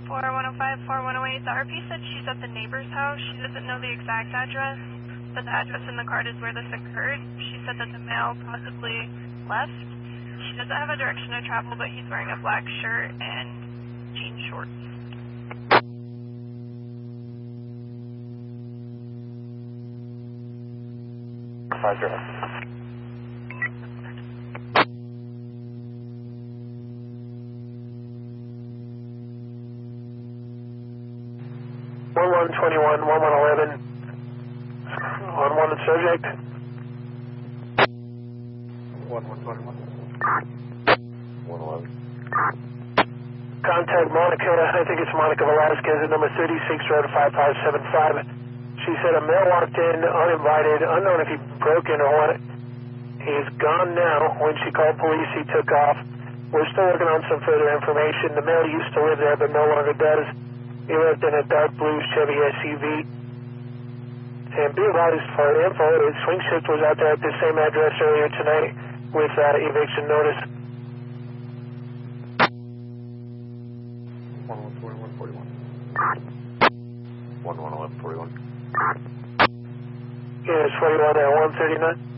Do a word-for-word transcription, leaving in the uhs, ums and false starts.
four one oh five, four one oh eight. The R P said she's at the neighbor's house. She doesn't know the exact address, but the address in the card is where this occurred. She said that the male possibly left. She doesn't have a direction to travel, but he's wearing a black shirt and jean shorts. Five zero. One one twenty one, one one eleven. On wanted subject. One one twenty one. One eleven. Contact Monica. I think it's Monica Velasquez at number thirty six road five five seven five. She said a male walked in uninvited, unknown if he broke in or what. He is gone now. When she called police, he took off. We're still working on some further information. The male used to live there, but no longer does. He lived in a dark blue Chevy S U V. And be advised for info, his swing shift was out there at the same address earlier tonight with uh, eviction notice. One one twenty one forty one. One one eleven forty one. Yeah, it's forty one at one thirty nine.